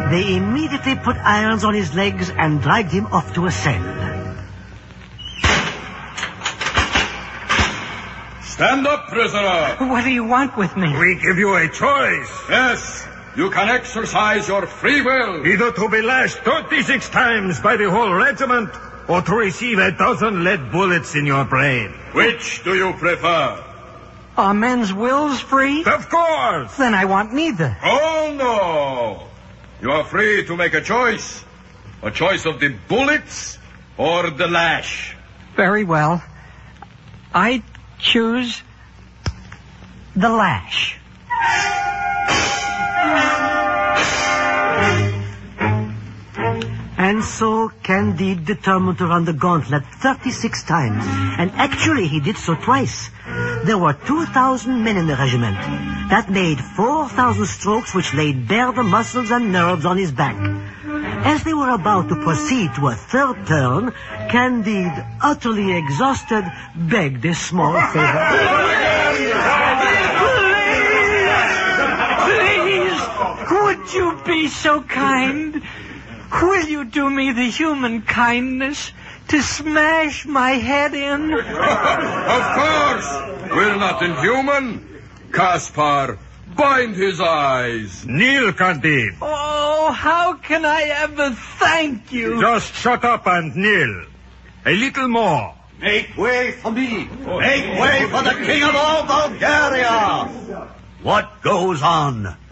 They immediately put irons on his legs and dragged him off to a cell. Stand up, prisoner. What do you want with me? We give you a choice. Yes, you can exercise your free will. Either to be lashed 36 times by the whole regiment, or to receive 12 lead bullets in your brain. Which do you prefer? Are men's wills free? Of course. Then I want neither. Oh, no. You are free to make a choice. A choice of the bullets or the lash. Very well. I choose the lash. And so Candide determined to run the gauntlet 36 times. And actually he did so twice. There were 2,000 men in the regiment. That made 4,000 strokes which laid bare the muscles and nerves on his back. As they were about to proceed to a third turn, Candide, utterly exhausted, begged a small favor. Please, would you be so kind? Will you do me the human kindness to smash my head in? Of course. We're not inhuman. Caspar, bind his eyes. Kneel, Candide. Oh, how can I ever thank you? Just shut up and kneel. A little more. Make way for me. Make way for the king of all Bulgaria. What goes on?